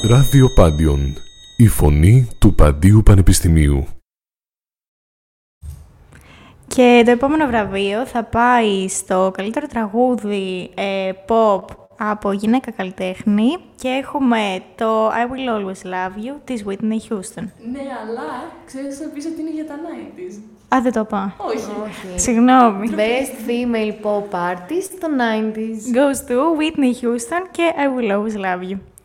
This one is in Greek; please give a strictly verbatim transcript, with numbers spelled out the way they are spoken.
Ράδιο Πάντιον, η φωνή του Παντίου Πανεπιστημίου. Και το επόμενο βραβείο θα πάει στο καλύτερο τραγούδι ε, pop από γυναίκα καλλιτέχνη και έχουμε το I Will Always Love You της Whitney Houston. Ναι, αλλά ξέρεις επίσης ότι είναι για τα ενενήντα. Α, δεν το είπα. Όχι. Όχι. Συγγνώμη. Best Female Pop Artist των ενενήντα. Goes to Whitney Houston και I Will Always Love You.